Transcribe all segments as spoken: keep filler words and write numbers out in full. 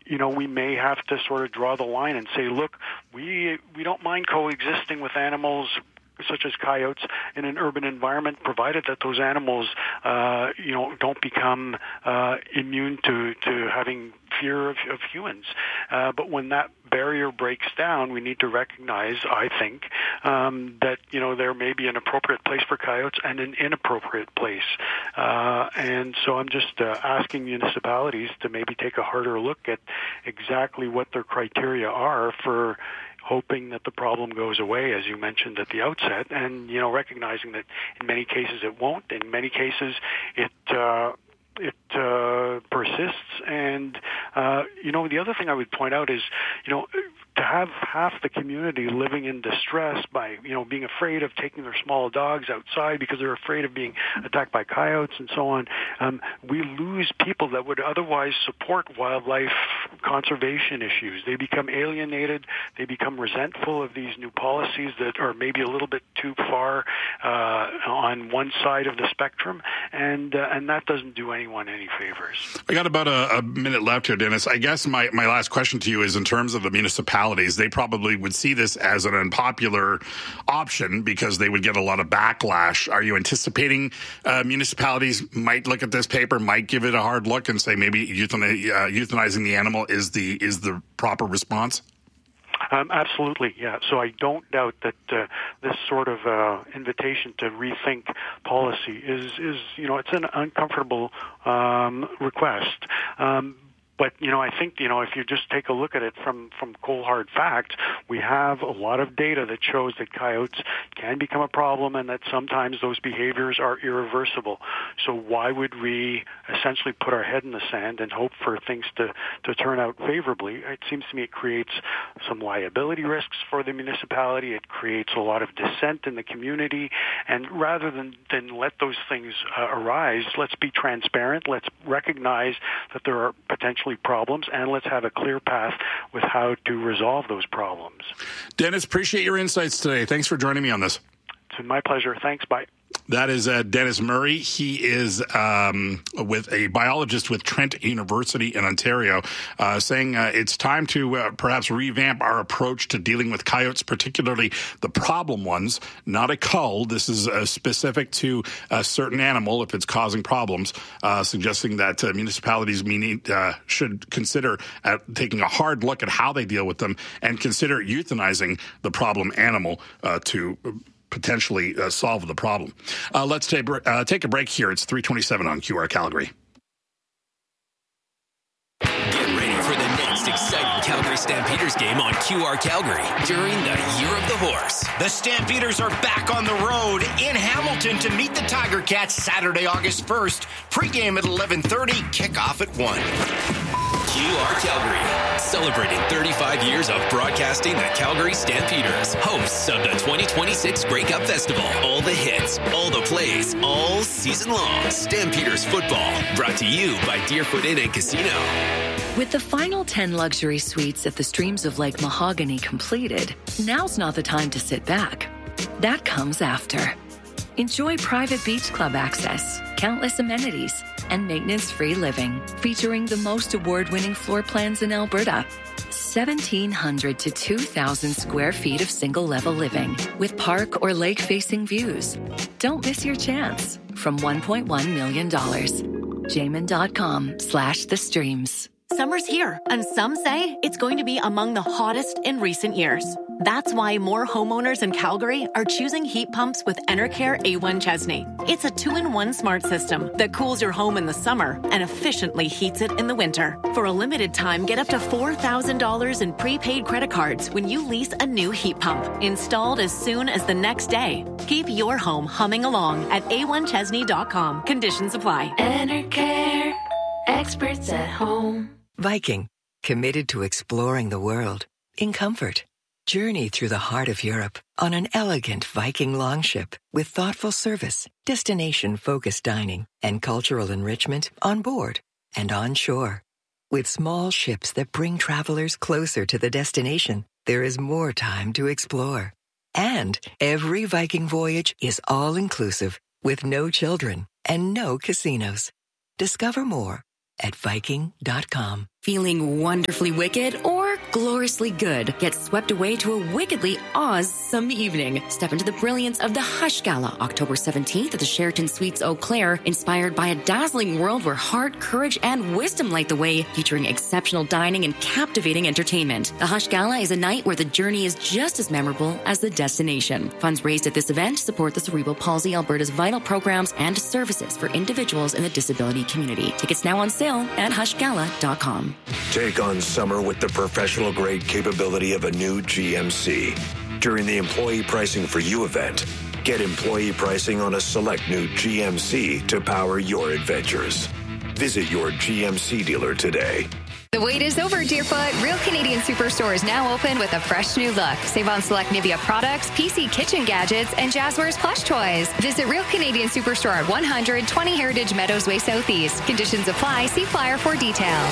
you know, we may have to sort of draw the line and say, look, we we don't mind coexisting with animals such as coyotes in an urban environment, provided that those animals, uh, you know, don't become uh, immune to, to having fear of, of humans. Uh, but when that barrier breaks down, we need to recognize, I think, um, that, you know, there may be an appropriate place for coyotes and an inappropriate place. Uh, and so I'm just uh, asking municipalities to maybe take a harder look at exactly what their criteria are for hoping that the problem goes away, as you mentioned at the outset, and, you know, recognizing that in many cases it won't. In many cases it uh, it uh, persists. And, uh, you know, the other thing I would point out is, you know, to have half the community living in distress by, you know, being afraid of taking their small dogs outside because they're afraid of being attacked by coyotes and so on, um, we lose people that would otherwise support wildlife conservation issues. They become alienated. They become resentful of these new policies that are maybe a little bit too far uh, on one side of the spectrum, and uh, and that doesn't do anyone any favors. I got about a, a minute left here, Dennis. I guess my, my last question to you is in terms of the municipality. They probably would see this as an unpopular option because they would get a lot of backlash. Are you anticipating uh, municipalities might look at this paper, might give it a hard look and say maybe euthani- uh, euthanizing the animal is the is the proper response? Um, absolutely, yeah. So I don't doubt that uh, this sort of uh, invitation to rethink policy is, is, you know, it's an uncomfortable um, request. Um, But, you know, I think, you know, if you just take a look at it from, from cold hard facts, we have a lot of data that shows that coyotes can become a problem and that sometimes those behaviors are irreversible. So why would we essentially put our head in the sand and hope for things to, to turn out favorably? It seems to me it creates some liability risks for the municipality. It creates a lot of dissent in the community. And rather than, than let those things uh, arise, let's be transparent. Let's recognize that there are potentially problems, and let's have a clear path with how to resolve those problems. Dennis, appreciate your insights today. Thanks for joining me on this. It's been my pleasure. Thanks. Bye. That is uh, Dennis Murray. He is um, with a biologist with Trent University in Ontario, uh, saying uh, it's time to uh, perhaps revamp our approach to dealing with coyotes, particularly the problem ones, not a cull. This is uh, specific to a certain animal if it's causing problems, uh, suggesting that uh, municipalities meaning, uh, should consider uh, taking a hard look at how they deal with them and consider euthanizing the problem animal uh, to potentially uh, solve the problem. Uh, let's take, uh, take a break here. It's three twenty-seven on Q R Calgary. Get ready for the next exciting Calgary Stampeders game on Q R Calgary during the Year of the Horse. The Stampeders are back on the road in Hamilton to meet the Tiger Cats Saturday, August first. Pre-game at eleven thirty, kickoff at one. Q R Calgary, celebrating thirty-five years of broadcasting the Calgary Stampeders, hosts of the twenty twenty-six Grey Cup Festival. All the hits, all the plays, all season long. Stampeders football, brought to you by Deerfoot Inn and Casino. With the final ten luxury suites at the Streams of Lake Mahogany completed, now's not the time to sit back. That comes after. Enjoy private beach club access, countless amenities, and maintenance-free living, featuring the most award-winning floor plans in Alberta. seventeen hundred to two thousand square feet of single-level living with park or lake-facing views. Don't miss your chance. From one point one million dollars. Jamin.com slash the streams. Summer's here, and some say it's going to be among the hottest in recent years. That's why more homeowners in Calgary are choosing heat pumps with Enercare A one Chesney. It's a two-in-one smart system that cools your home in the summer and efficiently heats it in the winter. For a limited time, get up to four thousand dollars in prepaid credit cards when you lease a new heat pump, installed as soon as the next day. Keep your home humming along at A one Chesney dot com. Conditions apply. Enercare, experts at home. Viking, committed to exploring the world in comfort. Journey through the heart of Europe on an elegant Viking longship with thoughtful service, destination-focused dining, and cultural enrichment on board and on shore. With small ships that bring travelers closer to the destination, there is more time to explore. And every Viking voyage is all-inclusive with no children and no casinos. Discover more at Viking dot com. Feeling wonderfully wicked or gloriously good? Get swept away to a wickedly awesome evening. Step into the brilliance of the Hush Gala, October seventeenth at the Sheraton Suites Eau Claire, inspired by a dazzling world where heart, courage, and wisdom light the way, featuring exceptional dining and captivating entertainment. The Hush Gala is a night where the journey is just as memorable as the destination. Funds raised at this event support the Cerebral Palsy Alberta's vital programs and services for individuals in the disability community. Tickets now on sale at hush gala dot com. Take on summer with the professional-grade capability of a new G M C. During the Employee Pricing for You event, get employee pricing on a select new G M C to power your adventures. Visit your G M C dealer today. The wait is over, Deerfoot. Real Canadian Superstore is now open with a fresh new look. Save on select Nivea products, P C kitchen gadgets, and Jazzwares plush toys. Visit Real Canadian Superstore at one hundred twenty Heritage Meadows Way Southeast. Conditions apply. See flyer for details.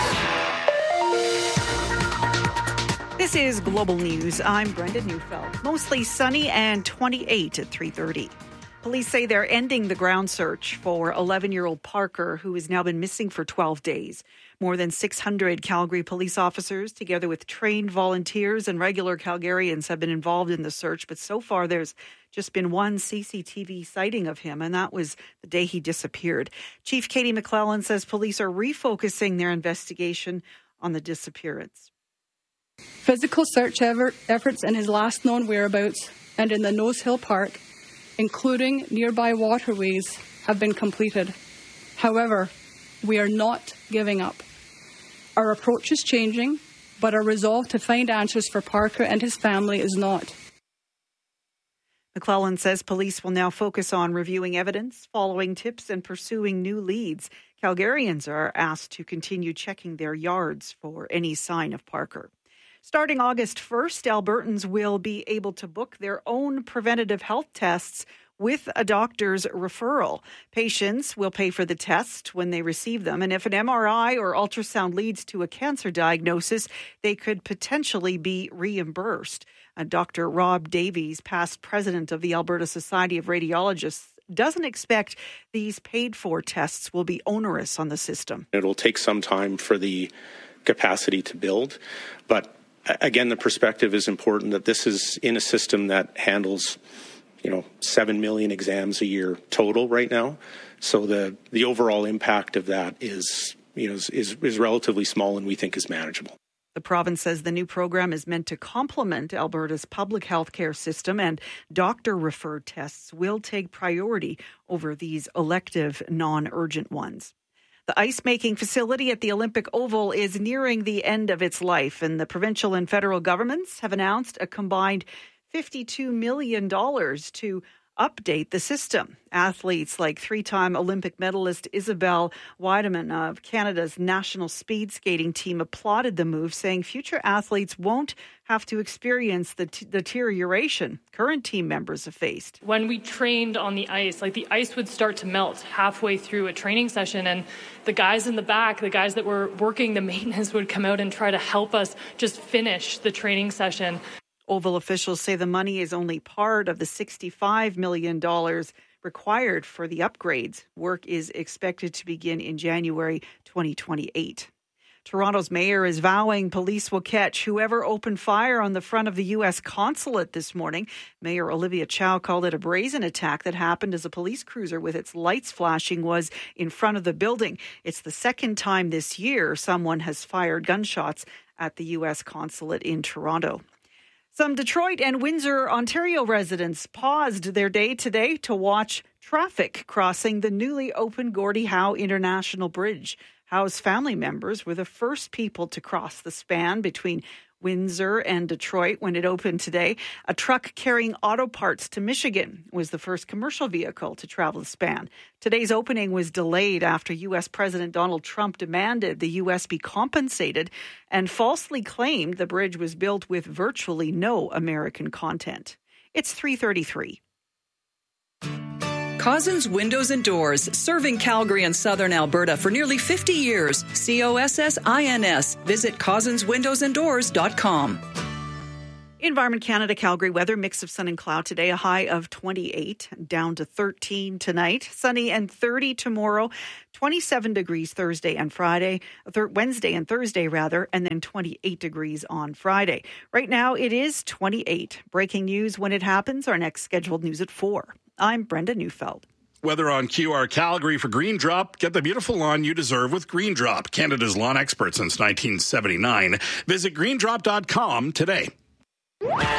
This is Global News. I'm Brenda Neufeld. Mostly sunny and twenty-eight at three thirty. Police say they're ending the ground search for eleven-year-old Parker, who has now been missing for twelve days. More than six hundred Calgary police officers, together with trained volunteers and regular Calgarians, have been involved in the search. But so far, there's just been one C C T V sighting of him, and that was the day he disappeared. Chief Katie McClellan says police are refocusing their investigation on the disappearance. Physical search ever, efforts in his last known whereabouts and in the Nose Hill Park, including nearby waterways, have been completed. However, we are not giving up. Our approach is changing, but our resolve to find answers for Parker and his family is not. McClellan says police will now focus on reviewing evidence, following tips, and pursuing new leads. Calgarians are asked to continue checking their yards for any sign of Parker. Starting August first, Albertans will be able to book their own preventative health tests with a doctor's referral. Patients will pay for the test when they receive them, and if an M R I or ultrasound leads to a cancer diagnosis, they could potentially be reimbursed. Uh, Doctor Rob Davies, past president of the Alberta Society of Radiologists, doesn't expect these paid-for tests will be onerous on the system. It will take some time for the capacity to build, but again, the perspective is important that this is in a system that handles, you know, seven million exams a year total right now. So the the overall impact of that is, you know, is, is, is relatively small and we think is manageable. The province says the new program is meant to complement Alberta's public health care system, and doctor-referred tests will take priority over these elective, non-urgent ones. The ice-making facility at the Olympic Oval is nearing the end of its life, and the provincial and federal governments have announced a combined fifty-two million dollars to update the system. Athletes like three-time Olympic medalist Isabelle Weideman of Canada's national speed skating team applauded the move, saying future athletes won't have to experience the t- deterioration current team members have faced. When we trained on the ice, like the ice would start to melt halfway through a training session, and the guys in the back, the guys that were working the maintenance, would come out and try to help us just finish the training session. Oval officials say the money is only part of the sixty-five million dollars required for the upgrades. Work is expected to begin in January twenty twenty-eight. Toronto's mayor is vowing police will catch whoever opened fire on the front of the U S consulate this morning. Mayor Olivia Chow called it a brazen attack that happened as a police cruiser with its lights flashing was in front of the building. It's the second time this year someone has fired gunshots at the U S consulate in Toronto. Some Detroit and Windsor, Ontario residents paused their day today to watch traffic crossing the newly opened Gordie Howe International Bridge. Howe's family members were the first people to cross the span between Windsor and Detroit when it opened today. A truck carrying auto parts to Michigan was the first commercial vehicle to travel the span. Today's opening was delayed after U S President Donald Trump demanded the U S be compensated and falsely claimed the bridge was built with virtually no American content. It's three thirty-three. Cozzens Windows and Doors, serving Calgary and southern Alberta for nearly fifty years. C O S S I N S. Visit cozzens windows and doors dot com. Environment Canada, Calgary weather, mix of sun and cloud today, a high of twenty-eight, down to thirteen tonight. Sunny and thirty tomorrow, twenty-seven degrees Thursday and Friday, Wednesday and Thursday rather, and then twenty-eight degrees on Friday. Right now it is twenty-eight. Breaking news when it happens. Our next scheduled news at four. I'm Brenda Neufeld. Weather on Q R Calgary for Green Drop. Get the beautiful lawn you deserve with Green Drop, Canada's lawn expert since nineteen seventy-nine. Visit green drop dot com today.